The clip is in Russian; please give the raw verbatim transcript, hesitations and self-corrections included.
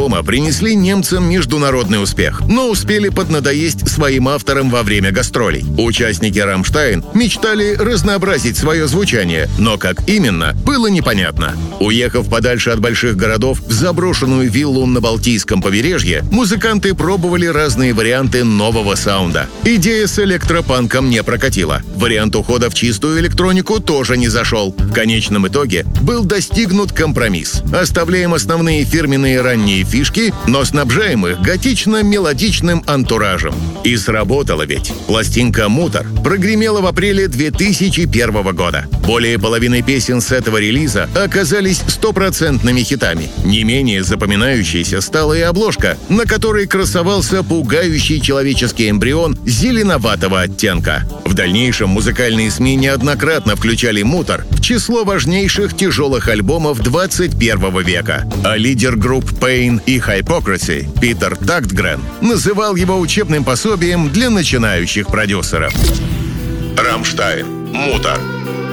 альбома принесли немцам международный успех, но успели поднадоесть своим авторам во время гастролей. Участники «Рамштайн» мечтали разнообразить свое звучание, но как именно, было непонятно. Уехав подальше от больших городов в заброшенную виллу на Балтийском побережье, музыканты пробовали разные варианты нового саунда. Идея с электропанком не прокатила. Вариант ухода в чистую электронику тоже не зашел. В конечном итоге был достигнут компромисс. Оставляем основные фирменные ранние фишки, но снабжаем их готично-мелодичным антуражем. И сработало ведь. Пластинка «Мутор» прогремела в апреле две тысячи первого года. Более половины песен с этого релиза оказались стопроцентными хитами. Не менее запоминающейся стала и обложка, на которой красовался пугающий человеческий эмбрион зеленоватого оттенка. В дальнейшем музыкальные СМИ неоднократно включали «Мутор» в число важнейших тяжелых альбомов двадцать первого века. А лидер групп Pain и Hypocrisy Питер Тактгрен называл его учебным пособием для начинающих продюсеров. «Рамштайн. Мутор».